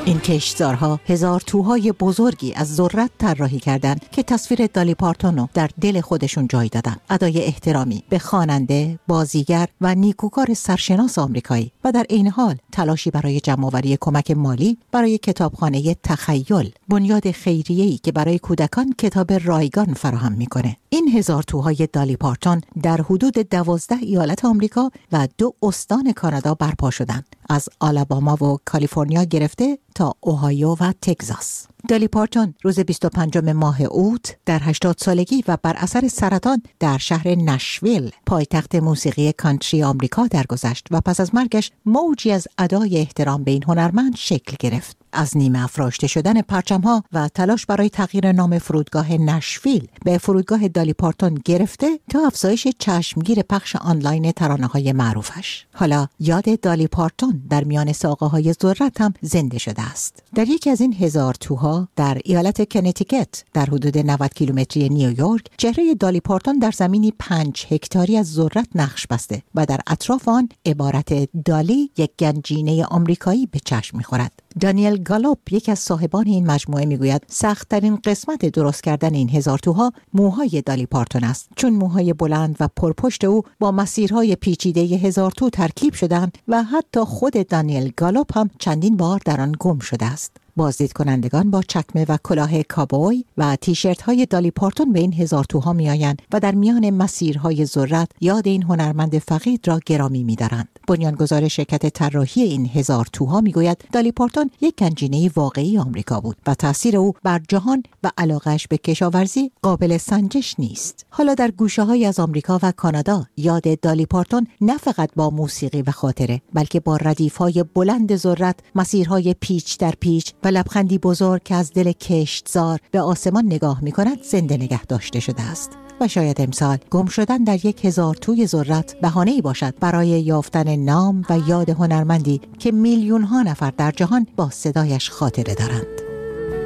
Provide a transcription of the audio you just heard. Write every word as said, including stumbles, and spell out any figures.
این کشتزارها هزار توهای بزرگی از ذرت طراحی کردند که تصویر دالی پارتون رو در دل خودشون جای دادن. ادای احترامی به خواننده، بازیگر و نیکوکار سرشناس آمریکایی و در عین حال تلاشی برای جمع‌آوری کمک مالی برای کتابخانه تخیل، بنیاد خیریه‌ای که برای کودکان کتاب رایگان فراهم میکنه. این هزار توهای دالی پارتون در حدود دوازده ایالت آمریکا و دو استان کانادا برپا شدند، از آلاباما و کالیفرنیا گرفته تا اوهایو و تگزاس. دالی پارتون روز بیست و پنجم ماه اوت در هشتاد سالگی و بر اثر سرطان در شهر نشویل، پایتخت موسیقی کانتری آمریکا درگذشت و پس از مرگش موجی از ادای احترام به این هنرمند شکل گرفت. از نیمه افراشته شدن پرچم‌ها و تلاش برای تغییر نام فرودگاه نشویل به فرودگاه دالی پارتون گرفته تا افزایش چشمگیر پخش آنلاین ترانه‌های معروفش. حالا یاد دالی پارتون در میان ساقه‌های ذرت هم زنده شده است. در یکی از این هزار توها در ایالت کنتیکت در حدود نود کیلومتری نیویورک، چهره دالی پارتون در زمینی پنج هکتاری از ذرت نقش بسته و در اطراف آن عبارت دالی، یک گنجینه آمریکایی، به چشم می‌خورد. دانیل گالوپ، یک از صاحبان این مجموعه، میگوید سخت‌ترین قسمت درست کردن این هزار توها موهای دالی پارتون است، چون موهای بلند و پرپشت او با مسیرهای پیچیده هزار تو ترکیب شدند و حتی خود دانیل گالوپ هم چندین بار در آن گم شده است. بازدید کنندگان با چکمه و کلاه کابوی و تیشرت های دالی پارتون به این هزار توها می آیند و در میان مسیرهای ذرت یاد این هنرمند فقید را گرامی می دارند. بنیانگذار شرکت طراحی این هزار توها می گوید دالی پارتون یک گنجینه واقعی آمریکا بود و تاثیر او بر جهان و علاقه‌اش به کشاورزی قابل سنجش نیست. حالا در گوشه‌های از آمریکا و کانادا یاد دالی پارتون نه فقط با موسیقی و خاطره، بلکه با ردیف‌های بلند ذرت، مسیرهای پیچ در پیچ و لبخندی بزرگ که از دل کشتزار به آسمان نگاه می کند زنده نگه داشته شده است. و شاید امسال گم شدن در یک هزار توی ذرت بهانه‌ای باشد برای یافتن نام و یاد هنرمندی که میلیون ها نفر در جهان با صدایش خاطره دارند.